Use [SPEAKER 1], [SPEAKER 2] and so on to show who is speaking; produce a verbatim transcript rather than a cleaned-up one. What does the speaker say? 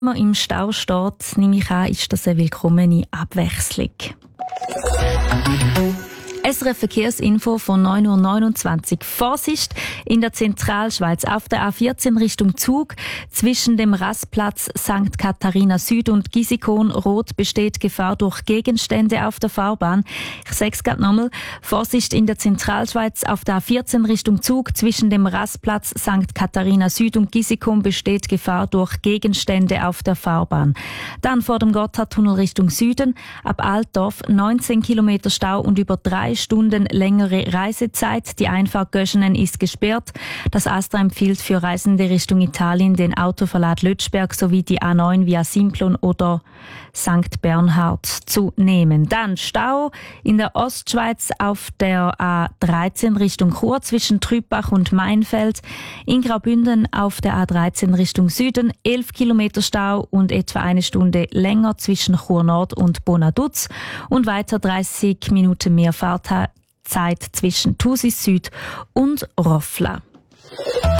[SPEAKER 1] man im Stau steht, nehme ich an, ist das eine willkommene Abwechslung. S R F Verkehrsinfo von neun Uhr neunundzwanzig. Vorsicht in der Zentralschweiz auf der A vierzehn Richtung Zug zwischen dem Rastplatz Sankt Katharina Süd und Gisikon Rot besteht Gefahr durch Gegenstände auf der Fahrbahn. Ich sage es gerade nochmal. Vorsicht in der Zentralschweiz auf der A vierzehn Richtung Zug zwischen dem Rastplatz Sankt Katharina Süd und Gisikon besteht Gefahr durch Gegenstände auf der Fahrbahn. Dann vor dem Gotthardtunnel Richtung Süden ab Altdorf neunzehn Kilometer Stau und über drei Stunden längere Reisezeit. Die Einfahrt Göschenen ist gesperrt. Das ASTRA empfiehlt für Reisende Richtung Italien den Autoverlad Lötschberg sowie die A neun via Simplon oder Sankt Bernhard zu nehmen. Dann Stau in der Ostschweiz auf der A dreizehn Richtung Chur zwischen Trübach und Mainfeld. In Graubünden auf der A dreizehn Richtung Süden elf Kilometer Stau und etwa eine Stunde länger zwischen Chur Nord und Bonaduz und weiter dreißig Minuten mehr Fahrzeit zwischen Thusis Süd und Roffla.